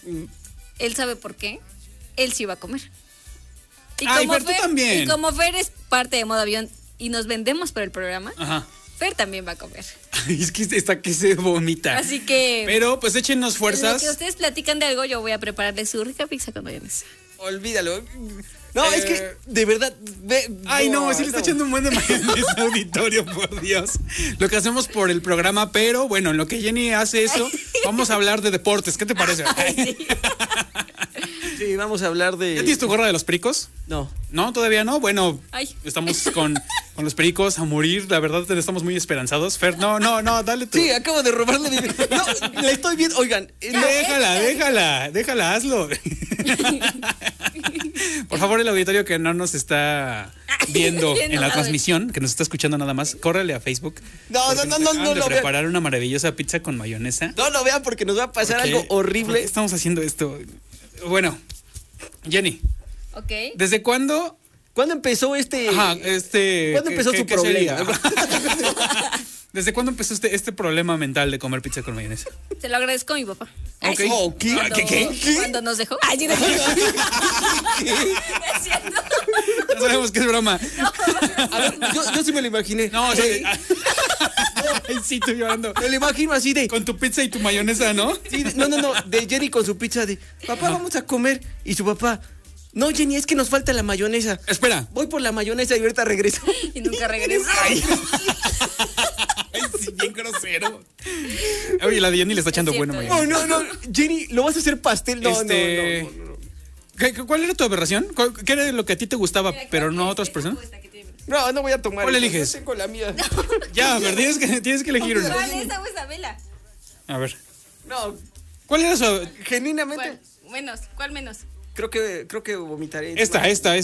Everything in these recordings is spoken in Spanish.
él sabe por qué, él sí va a comer. Y Fer, tú también. Y como Fer es parte de Modo Avión y nos vendemos por el programa, Ajá. Fer también va a comer. Es que está que se vomita. Así que... Pero pues échenos En fuerzas. lo que ustedes platican de algo, yo voy a prepararles su rica pizza con mayonesa. Olvídalo. No, es que, de verdad... Ay, no, sí le está echando un buen de mayonesa auditorio, por Dios. Lo que hacemos por el programa, pero bueno, en lo que Jenny hace eso, vamos a hablar de deportes. ¿Qué te parece? Sí. Sí, vamos a hablar de... ¿Ya tienes tu gorra de los pericos? No. ¿No? ¿Todavía no? Bueno, Ay. estamos con los pericos a morir. La verdad, estamos muy esperanzados. Fer, no, dale tú. Sí, acabo de robarle mi... No, la estoy viendo. Oigan. Déjala, hazlo. Por favor, el auditorio que no nos está viendo en la transmisión, que nos está escuchando nada más, córrele a Facebook. No de lo preparar una maravillosa pizza con mayonesa. No lo vean porque nos va a pasar ¿Por qué? algo horrible. ¿Por qué estamos haciendo esto? Bueno, Jenny, Ok. ¿desde cuándo? ¿Cuándo empezó Ajá, ¿Cuándo empezó su problema? ¿Desde cuándo empezó este problema mental de comer pizza con mayonesa? Se lo agradezco a mi papá. Ok. sí. Oh, ¿qué? ¿Qué? Cuando nos dejó. Ay, sí, no. Es cierto. Ya sabemos que es broma. A ver, yo sí me lo imaginé. No, sí. Ay, sí, estoy llorando. Me lo imagino así de... Con tu pizza y tu mayonesa, ¿no? Sí, no, de Jenny con su pizza de... Papá, vamos a comer. Y su papá... No, Jenny, es que nos falta la mayonesa. Espera. Voy por la mayonesa y ahorita regreso. Y nunca regresó. Ay, sí, bien grosero. Oye, la de Jenny le está echando Es bueno cierto. mayonesa. No, Jenny, ¿lo vas a hacer pastel? No. ¿Cuál era tu aberración? ¿Qué era lo que a ti te gustaba, pero no a otras personas? No voy a tomar. ¿Cuál esa, eliges? yo tengo la mía. Ya, a ver, tienes que elegir una. ¿Cuál es esa Isabela? A ver. No, ¿Cuál era su...? genuinamente... ¿Cuál menos? ¿Cuál menos? Creo que vomitaré. Esta.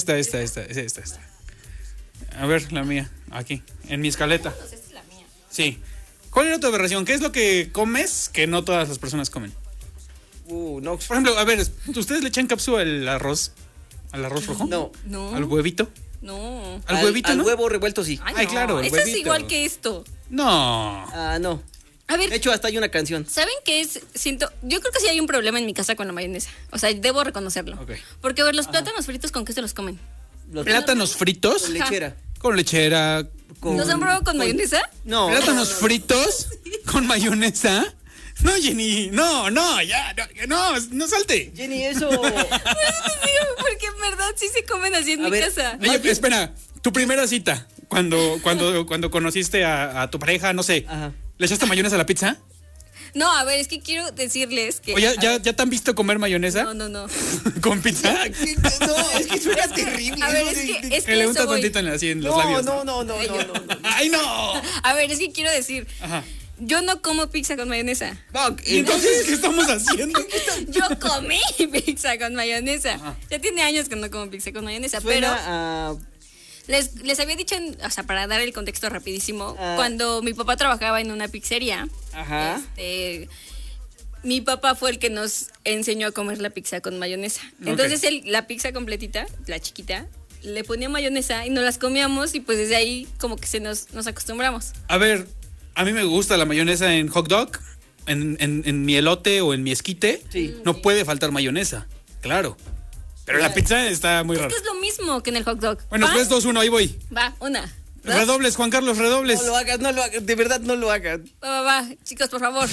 A ver, la mía, aquí, en mi escaleta. Pues esta es la mía. Sí. ¿Cuál era tu aberración? ¿Qué es lo que comes que no todas las personas comen? No. Por ejemplo, a ver, ¿ustedes le echan cápsula al arroz? ¿Al arroz rojo? No. No. ¿Al huevito? No. ¿Al huevito, al no? huevo revuelto sí. Ay, no. claro, el Eso es huevito. igual que esto. No. No. A ver, De hecho, hasta hay una canción. ¿saben qué es? Yo creo que sí hay un problema en mi casa con la mayonesa. O sea, debo reconocerlo. Ok. Porque a ver, los plátanos fritos, ¿con qué se los comen? Los ¿Plátanos fritos? con lechera. Con lechera. ¿Los han probado con mayonesa? No. ¿Plátanos fritos? ¿Con mayonesa? No, Jenny, no, no salte. Jenny, eso... Por eso te digo, porque en verdad sí se comen así en A mi ver, casa. Oye, espera, tu primera cita, cuando conociste a tu pareja, no sé, Ajá. ¿le echaste mayonesa a la pizza? No, a ver, es que quiero decirles que... ¿O ya te han visto comer mayonesa? No. ¿Con pizza? No, es que suena terrible. A ver, ¿no? es Que que le eso unta voy. tantito así en los No, labios. no. ¡Ay, no! A ver, es que quiero decir, Ajá. yo no como pizza con mayonesa. No, ¿Y entonces qué estamos haciendo? Yo comí pizza con mayonesa. Ya tiene años que no como pizza con mayonesa, suena pero a... les había dicho, o sea, para dar el contexto rapidísimo, Ah. cuando mi papá trabajaba en una pizzería, Ajá. mi papá fue el que nos enseñó a comer la pizza con mayonesa. Entonces la pizza completita, la chiquita, le ponía mayonesa y nos las comíamos y pues desde ahí como que nos acostumbramos. A ver, a mí me gusta la mayonesa en hot dog, en mi elote o en mi esquite. Sí. No puede faltar mayonesa, claro. Pero la pizza está muy rara. Es lo mismo que en el hot dog. Bueno, ¿Va? 3, 2, 1, ahí voy. Va, una. dos. Redobles, Juan Carlos, redobles. No lo hagas, de verdad no lo hagas. Va. Chicos, por favor.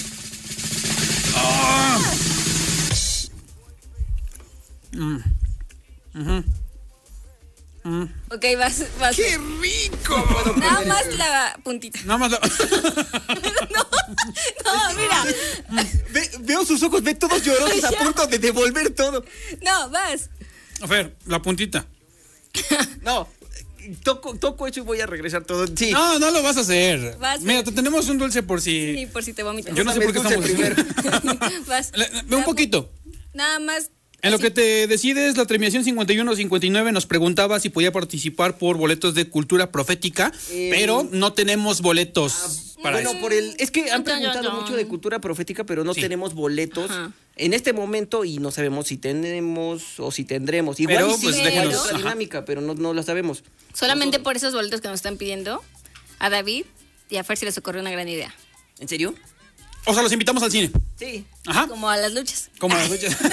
Ok, vas. ¡Qué rico! Nada más la puntita. Nada más No, mira. Veo sus ojos, ve todos llorosos a punto de devolver todo. No, vas. A ver, la puntita. No, toco eso y voy a regresar todo. Sí. No lo vas a hacer. Vas. Mira, te tenemos un dulce por si... Sí, por si te vomitas. Yo no sé por qué Dulce estamos... primero. Vas. Ve un poquito. Nada más. En lo así. que te decides, la terminación 51-59 nos preguntaba si podía participar por boletos de cultura profética, pero no tenemos boletos para Bueno, eso. es que han Dun, dun, preguntado dun. mucho de cultura profética, pero no Sí. tenemos boletos Ajá. en este momento y no sabemos si tenemos o si tendremos. Igual Pero, y sí, pues, hay déjenos, otra ajá. dinámica, pero no la sabemos. Solamente por esos boletos que nos están pidiendo, a David y a Fer se les ocurrió una gran idea. ¿En serio? O sea, los invitamos al cine. Sí. Ajá. Como a las luchas. Como las noches.